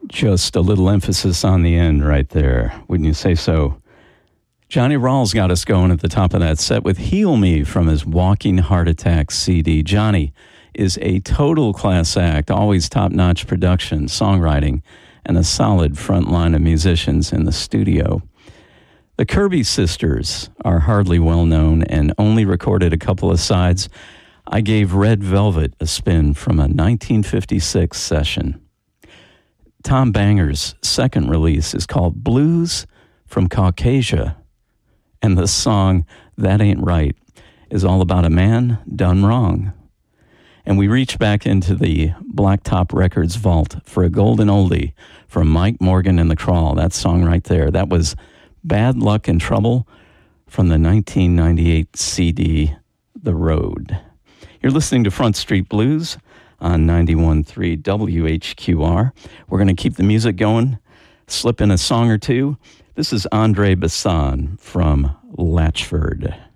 Just a little emphasis on the end right there, wouldn't you say so? Johnny Rawls got us going at the top of that set with Heal Me from his Walking Heart Attack CD. Johnny is a total class act, always top-notch production, songwriting, and a solid front line of musicians in the studio. The Kirby Sisters are hardly well known and only recorded a couple of sides. I gave Red Velvet a spin from a 1956 session. Tom Banger's second release is called Blues from Caucasia, and the song That Ain't Right is all about a man done wrong. And we reach back into the Blacktop Records vault for a golden oldie from Mike Morgan and the Crawl. That song right there, that was Bad Luck and Trouble from the 1998 CD, The Road. You're listening to Front Street Blues on 91.3 WHQR. We're going to keep the music going, slip in a song or two. This is Andre Bassan from Latchford.